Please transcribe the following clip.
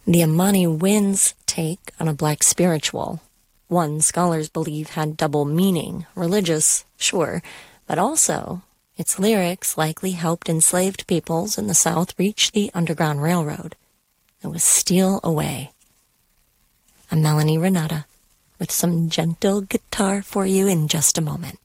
The Amani Wind's take on a black spiritual, one scholars believe had double meaning, religious, sure, but also its lyrics likely helped enslaved peoples in the South reach the Underground Railroad. It was steal away. I'm Melanie Renata with some gentle guitar for you in just a moment.